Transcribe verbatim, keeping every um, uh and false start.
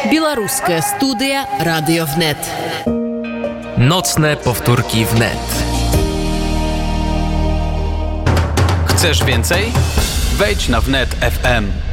Белорусская студия «Радио Внет». Nocne powtórki wnet. Chcesz więcej? Wejdź na wnet kropka f m.